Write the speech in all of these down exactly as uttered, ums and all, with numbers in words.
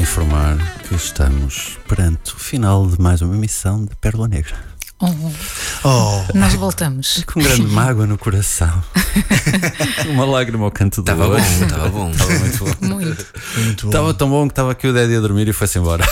informar que estamos perante o final de mais uma emissão de Pérola Negra. Oh, oh. Nós voltamos. Com grande mágoa no coração. Uma lágrima ao canto do Tava olho. bom, estava bom. Estava muito bom. Muito. Muito bom. Estava tão bom que estava aqui o Daddy a dormir e foi-se embora.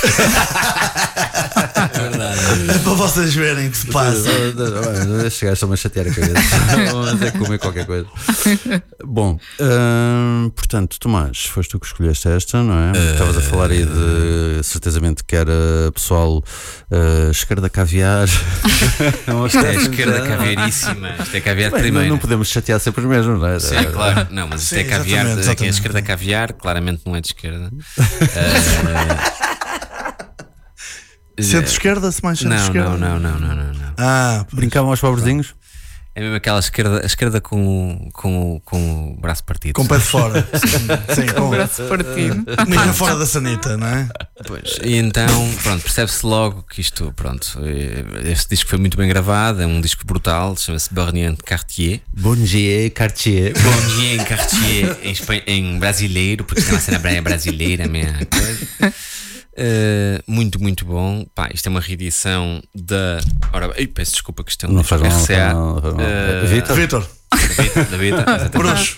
É verdade. É para vocês verem o que se passa. Estes gajos estão-me a chatear a cabeça. Vamos é comer qualquer coisa. Bom, hum, portanto, Tomás, foste tu que escolheste esta, não é? Uh, Estavas a falar aí de certezamente que era pessoal uh, esquerda caviar. Isto é a esquerda caviaríssima. Isto é caviar Bem, primeiro. Não, não podemos chatear sempre os mesmos, não é? Sim, claro. Não, mas isto Sim, é caviar. exatamente, Que é a exatamente. esquerda caviar, claramente não é de esquerda. Uh, Centro-esquerda, se mais não, centro-esquerda? não, não, não, não, não, não. Ah, pois. Brincavam aos pobrezinhos? É mesmo aquela esquerda, a esquerda com, com, com o braço partido. Com o pé de fora. Sim, com O braço partido. mesmo fora da sanita, não é? Pois, e então, pronto, percebe-se logo que isto, pronto, este disco foi muito bem gravado, é um disco brutal, chama-se Bornien Cartier. Bon dia, Cartier. Bornien Cartier em, espan- em brasileiro, porque tem uma cena brasileira, a minha coisa. Uh, muito, muito bom. Pá, isto é uma reedição da. Ora, ei, peço desculpa que isto é um Não disco faz mal, R C A. não faz mal. Uh, Vítor? Vitor, Da Vita, da Vita, exatamente. Bruxo.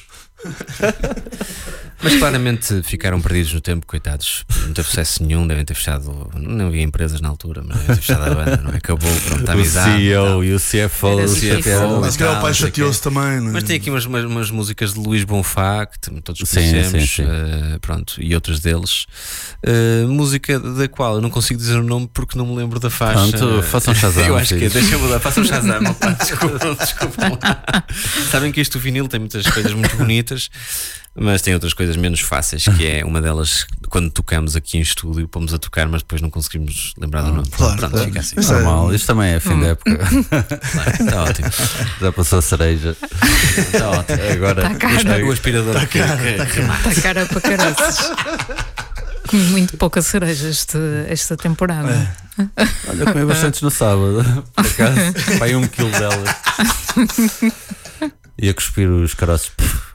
Mas claramente ficaram perdidos no tempo, coitados. Não teve sucesso nenhum, devem ter fechado. Não havia empresas na altura, mas devem ter fechado a banda, não é? Acabou, pronto, a O amizade. C E O tal. e o C F O. Era o C F O. C F O. Mas que o tal, pai não sei chateou-se também, não é? Mas tem aqui umas, umas, umas músicas de Luís Bonfá, que t- todos Sim, conhecemos, sim, sim. uh, pronto, e outras deles. Uh, música da qual eu não consigo dizer o nome porque não me lembro da faixa. Pronto, façam Shazam, Eu acho que é, filhos. deixa eu mudar, façam Shazam. Opa, desculpa, desculpa lá. Sabem que este vinil tem muitas coisas muito bonitas, mas tem outras coisas menos fáceis, que é uma delas quando tocamos aqui em estúdio, pomos a tocar, mas depois não conseguimos lembrar do nome. Claro, Pronto, claro. fica assim. Isso é- Normal, isto também é fim da época. Claro, está ótimo. Já passou a cereja. Está ótimo. Agora Tá cara. O aspirador Tá que- cara, que- tá que cara. mata. Está cara para caraças. Comi muito pouca cereja este, esta temporada. Olha, comi bastantes no sábado. Por acaso, vai um quilo delas. Ia cuspir os caroços.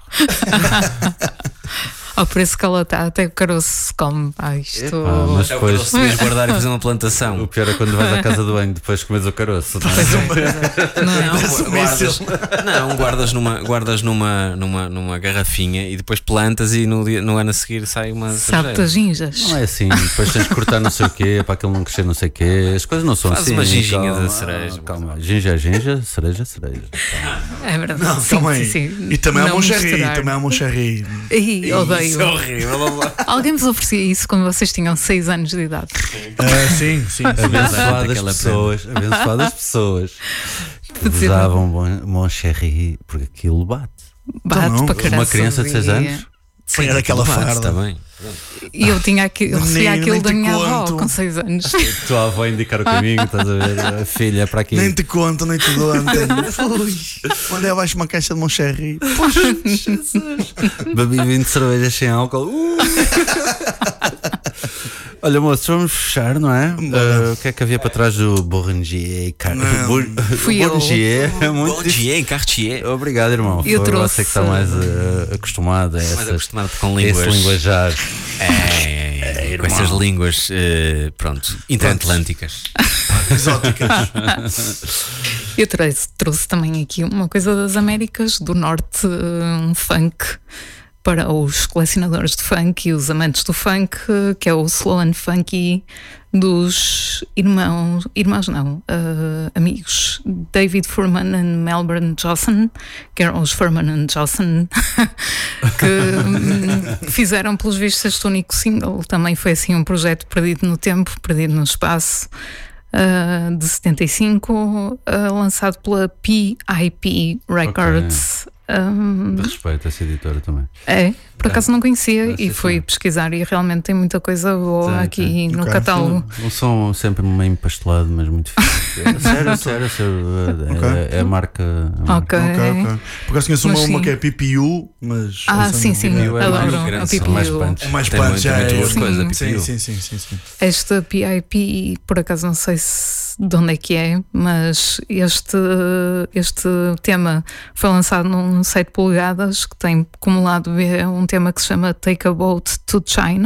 Ao preço que ela está, até o caroço se come. Ah, isto. Epá, mas- É o que Depois- eles devias guardar e fazer uma O plantação. pior é quando vais à casa do banho depois comes o caroço. Não é? Pois é, pois é. Não é? Não, guardas, não, guardas, numa, guardas numa, numa, numa garrafinha e depois plantas e no, dia, no ano a seguir sai uma Sabe-te as ginjas. Não é assim, depois tens de cortar não sei o quê para aquilo não crescer não sei o quê. As coisas não são Faz assim. uma ginginha calma, de cereja. Calma, ginja é ginja, cereja é cereja. É verdade. Não, sim, calma aí. sim, sim. E também há Não Moncherry. misturar. Também há Moncherry. Ih, odeio. Isso é horrível. Alguém vos oferecia isso quando vocês tinham seis anos de idade? Ah, sim, sim. Abençoadas Aquela pessoas, abençoadas pessoas que Dizer- usavam Mon- Moncherry porque aquilo bate. Bate não. para caralho. Uma criança de seis anos? Sim, era aquela Bate, farda. Está bem. E eu tinha aqui, eu recebia Menino, aquilo nem da te minha avó conto. com seis anos. Tua avó a indicar o caminho, estás a ver? A filha é para aqui. Nem te conto, nem te dou antena. Quando é abaixo uma caixa de Moncherry. Bebi vinte cervejas sem álcool. Uh! Olha, moços, vamos fechar, não é? Uh, o que é que havia para trás do Bourrangier? Car... Não. Bor- Fui eu. Bourrangier é muito Bom difícil. dia, Cartier. Obrigado, irmão. Eu Foi trouxe- você que está mais uh, acostumado a Mais essas, acostumado com a esse línguas. linguajar. É, é, é, com essas línguas, eh, pronto, interatlânticas. Exóticas. Eu trouxe, trouxe também aqui uma coisa das Américas do Norte, um funk para os colecionadores de funk e os amantes do funk, que é o Slow and Funky dos irmãos, irmãos não, uh, amigos David Furman e Melbourne Johnson, que eram os Furman and Johnson, que hum, fizeram pelos vistos este único single. Também foi assim um projeto perdido no tempo, perdido no espaço. Uh, de setenta e cinco, uh, lançado pela P I P Records. Um, De respeito a essa editora também. é, por acaso não conhecia Ah, e sim, fui sim. pesquisar e realmente tem muita coisa boa Tem, aqui tem. no Ok. catálogo. Um som sempre meio empastelado, mas muito fixe. Sério, sério, sério. É, Ok. é a marca. a marca. Ok. Ok, ok. Por acaso conheço uma, Mas uma sim. que é P P U, mas. Ah, essa sim, não- sim, P P U é mais adoro grande, a são P P U. mais punch. É mais Tem punch, muito- já muito é. boas coisas, a P P Sim, U. sim, sim, sim, sim. Esta P I P, por acaso não sei se, de onde é que é, mas este, este tema foi lançado num sete polegadas que tem como lado B um tema que se chama Take a Boat to China,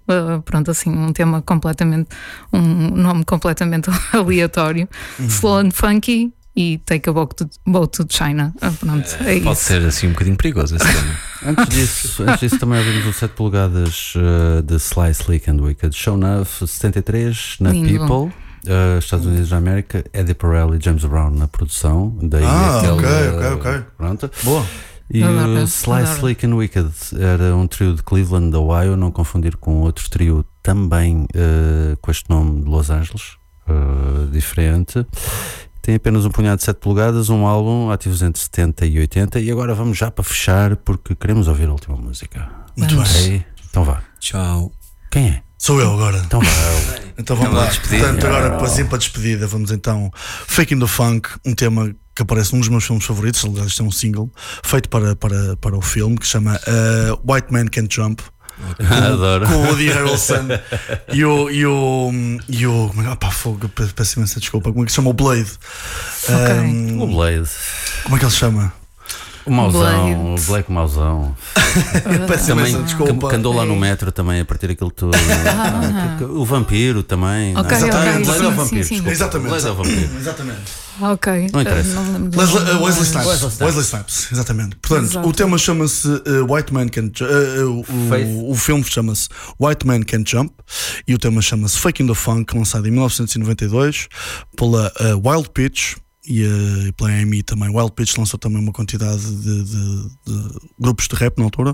uh, pronto, assim, um tema completamente, um nome completamente aleatório. Uhum. Slow and Funky e Take a Boat to, boat to China. Ah, pronto, é, é pode isso. ser assim um bocadinho perigoso esse tema. Antes disso, antes disso também ouvimos o sete polegadas uh, de Sly, Slick and Wicked. Show nove, setenta e três, na Lindo. People, uh, Estados Unidos da América, Eddie Pharrell e James Brown na produção. Daí Ah, aquele, ok, ok, uh, ok. Pronto. Boa. E Adoro, o Sly, adoro. Slick and Wicked era um trio de Cleveland, Ohio, não confundir com outro trio também uh, com este nome de Los Angeles, uh, diferente. Tem apenas um punhado de sete polegadas, um álbum, ativos entre setenta e oitenta. E agora vamos já para fechar, porque queremos ouvir a última música. Muito Vamos. bem. Ok? Então vá. Tchau. Quem é? Sou eu agora. Então vá. Então vamos Vamos lá. despedir. Portanto, agora Não. para ir para a despedida, vamos então. Faking the Funk, um tema que aparece num dos meus filmes favoritos. Aliás, isto é um single feito para, para, para o filme que se chama uh, White Man Can't Jump. Adoro. Com o Woody Harrelson e o. E o, e o como é, opá, fogo, pe- peço imensa desculpa. Como é que se chama? O Blade. Ok. Um, O Blade. como é que ele se chama? O mauzão, Blade. o Blake Mauzão. Peço Também imensa desculpa. que, que andou lá no metro também a partir aquilo tudo. Ah, porque o vampiro também. Ok, não é? ok, Blade sim, é o sim, vampiro. sim. desculpa. Exatamente. Blade é o vampiro. Exatamente. Ok. Não interessa. Uh, não lembro do Leslie, nome, uh, Wesley mas- Snipes. Wesley Snipes. Wesley Snipes, exatamente. Portanto, Exato. o tema chama-se uh, White Man Can't Jump. Uh, Faith. o, o filme chama-se White Man Can't Jump e o tema chama-se Faking the Funk, lançado em mil novecentos e noventa e dois pela uh, Wild Pitch. E uh, pela A M I também. Wild Pitch lançou também uma quantidade de, de, de grupos de rap na altura.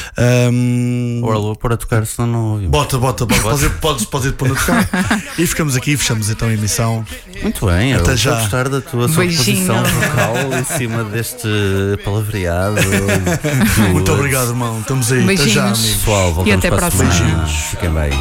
Um, Ora, vou pôr a tocar, senão não ouvimos. bota, bota, bota. Podes ir, podes, podes ir pôr no tocar. E ficamos aqui, fechamos então a emissão. Muito bem, Até eu já. estou a gostar da tua Beijinho. sobreposição vocal em cima deste palavreado. Muito obrigado, irmão. Estamos aí. Até já, Beijinhos. amigo. Pessoal, voltamos E até para a para a semana. semana. Fiquem bem.